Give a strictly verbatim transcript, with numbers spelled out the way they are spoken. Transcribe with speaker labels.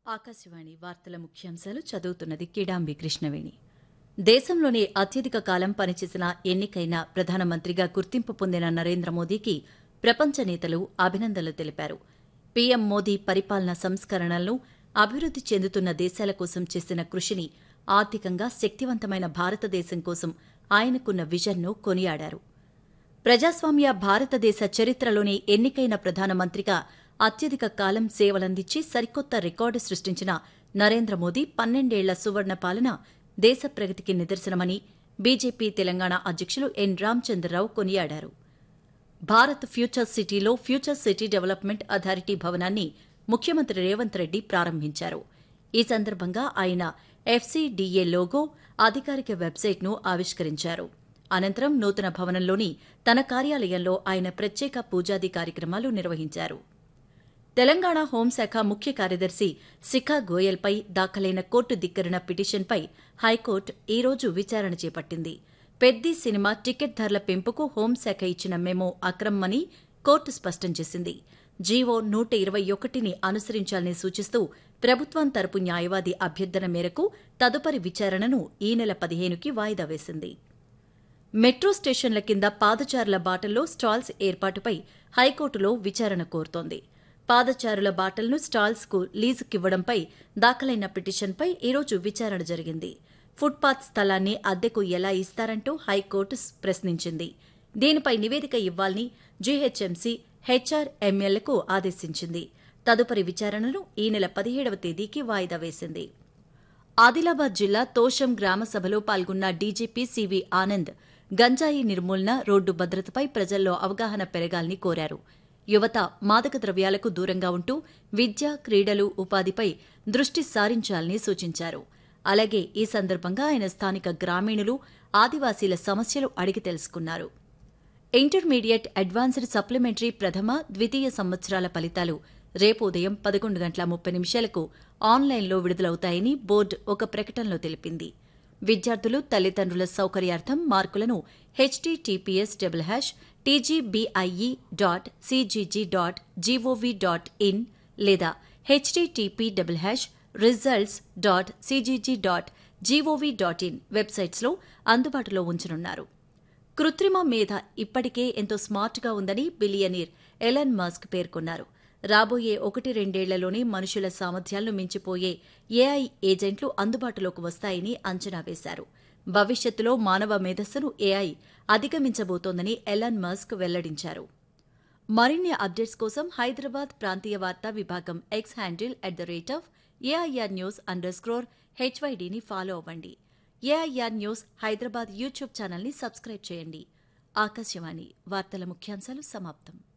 Speaker 1: ఆకాశవాణి వార్తల ముఖ్యాంశాలు చదువుతున్నది కిడాంబి కృష్ణవేణి. దేశంలోనే అత్యధిక కాలం పనిచేసిన ఎన్నికైన ప్రధానమంత్రిగా గుర్తింపు పొందిన నరేంద్ర మోదీకి ప్రపంచ నేతలు అభినందనలు తెలిపారు. పీఎం మోదీ పరిపాలన సంస్కరణలను అభివృద్ది చెందుతున్న దేశాల కోసం చేసిన కృషిని, ఆర్థికంగా శక్తివంతమైన భారతదేశం కోసం ఆయనకున్న విజన్ను కొనియాడారు. ప్రజాస్వామ్య భారతదేశ చరిత్రలోనే ఎన్నికైన ప్రధానమంత్రిగా అత్యధిక కాలం సేవలందించి సరికొత్త రికార్డు సృష్టించిన నరేంద్ర మోదీ పన్నెండేళ్ల సువర్ణ పాలన దేశ ప్రగతికి నిదర్శనమని బీజేపీ తెలంగాణ అధ్యకులు ఎన్ రామచంద్రరావు కొనియాడారు. భారత్ ఫ్యూచర్ సిటీలో ఫ్యూచర్ సిటీ డెవలప్మెంట్ అథారిటీ భవనాన్ని ముఖ్యమంత్రి రేవంత్ రెడ్డి ప్రారంభించారు. ఈ సందర్భంగా ఆయన ఎఫ్సీడీఏ లోగో, అధికారిక వెబ్సైట్ను ఆవిష్కరించారు. అనంతరం నూతన భవనంలోని తన కార్యాలయంలో ఆయన ప్రత్యేక పూజాది కార్యక్రమాలు నిర్వహించారు. తెలంగాణ హోంశాఖ ముఖ్య కార్యదర్శి శిఖా గోయల్పై దాఖలైన కోర్టు ధిక్కరణ పిటిషన్పై హైకోర్టు ఈ రోజు విచారణ చేపట్టింది. పెద్ది సినిమా టికెట్ ధరల పెంపుకు హోంశాఖ ఇచ్చిన మెమో అక్రమమని కోర్టు స్పష్టం చేసింది. జీవో నూట ఇరవై ఒకటిని అనుసరించాలని సూచిస్తూ ప్రభుత్వం తరపు న్యాయవాది అభ్యర్థన మేరకు తదుపరి విచారణను ఈ నెల పదిహేనుకి వాయిదా వేసింది. మెట్రో స్టేషన్ల కింద పాదచారుల బాటల్లో స్టాల్స్ ఏర్పాటుపై హైకోర్టులో విచారణ కోరుతోంది. పాదచారుల బాటలను స్టాల్స్కు లీజుకివ్వడంపై దాఖలైన పిటిషన్పై ఈరోజు విచారణ జరిగింది. ఫుట్పాత్ స్థలాన్ని అద్దెకు ఎలా ఇస్తారంటూ హైకోర్టు ప్రశ్నించింది. దీనిపై నివేదిక ఇవ్వాలని జీహెచ్ఎంసీ హెచ్ఆర్ఎంఎల్కు ఆదేశించింది. తదుపరి విచారణను ఈ నెల పదిహేడవ తేదీకి వాయిదా వేసింది. ఆదిలాబాద్ జిల్లా తోషం గ్రామ సభలో పాల్గొన్న డీజీపీ సివి ఆనంద్ గంజాయి నిర్మూలన, రోడ్డు భద్రతపై ప్రజల్లో అవగాహన పెరగాలని కోరారు. యువత మాదక ద్రవ్యాలకు దూరంగా ఉంటూ విద్య, క్రీడలు, ఉపాధిపై దృష్టి సారించాలని సూచించారు. అలాగే ఈ సందర్భంగా ఆయన స్థానిక గ్రామీణులు, ఆదివాసీల సమస్యలు అడిగి తెలుసుకున్నారు. ఇంటర్మీడియట్, అడ్వాన్స్డ్ సప్లిమెంటరీ ప్రథమ, ద్వితీయ సంవత్సరాల ఫలితాలు రేపు ఉదయం పదకొండు గంటల ముప్పై నిమిషాలకు ఆన్లైన్లో విడుదలవుతాయని బోర్డు ఒక ప్రకటనలో తెలిపింది. విద్యార్థులు తల్లిదండ్రుల సౌకర్యార్థం మార్కులను HTTPS double hash TGBIE dot CGG dot GOV dot in లేదా HTTP double hash results dot CGG dot GOV dot in వెబ్సైట్స్లో అందుబాటులో ఉంచనున్నారు. కృత్రిమ మేధ ఇప్పటికే ఎంతో స్మార్ట్గా ఉందని బిలియనీర్ ఎలన్ మస్క్ పేర్కొన్నారు. రాబోయే ఒకటి రెండేళ్లలోనే మనుషుల సామర్థ్యాలను మించిపోయే ఏఐ ఏజెంట్లు అందుబాటులోకి వస్తాయని అంచనా వేశారు. భవిష్యత్తులో మానవ మేధస్సును ఏఐ అధిగమించబోతోందని ఎలన్ మస్క్ వెల్లడించారు. మరిన్ని అప్డేట్స్ కోసం హైదరాబాద్ ప్రాంతీయ వార్తా విభాగం X handle at the rate of AIR news under స్క్రోర్ హెచ్వైడీని follow అవ్వండి. ఏఐఆర్ న్యూస్ హైదరాబాద్ యూట్యూబ్ ఛానల్ని సబ్స్క్రైబ్ చేయండి. ఆకాశవాణి వార్తల ముఖ్యాంశాలు సమాప్తం.